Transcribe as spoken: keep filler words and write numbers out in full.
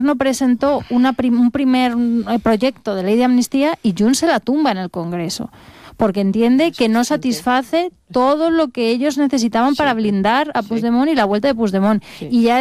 no presentó una prim- un primer proyecto de ley de amnistía y Junts se la tumba en el Congreso, porque entiende que no satisface todo lo que ellos necesitaban para blindar a Puigdemont y la vuelta de Puigdemont. Y ya